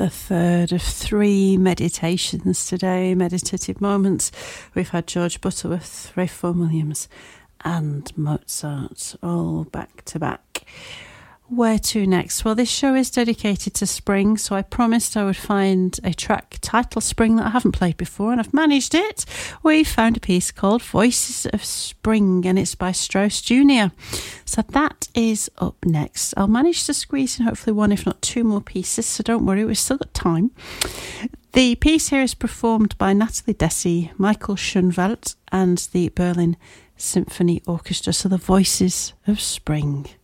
the third of three meditations today, meditative moments. We've had George Butterworth, Ralph Vaughan Williams and Mozart all back to back. Where to next? Well, this show is dedicated to spring, so I promised I would find a track titled Spring that I haven't played before, and I've managed it. We found a piece called Voices of Spring, and it's by Strauss Jr. So that is up next. I'll manage to squeeze in hopefully one, if not two more pieces, so don't worry, we've still got time. The piece here is performed by Nathalie Dessy, Michael Schoenwald, and the Berlin Symphony Orchestra, so the Voices of Spring.